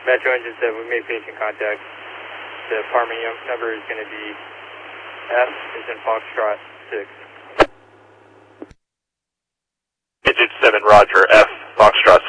Metro Engine 7, we made patient contact. The apartment number is going to be F is in Foxtrot 6. Engine 7, roger. F, Foxtrot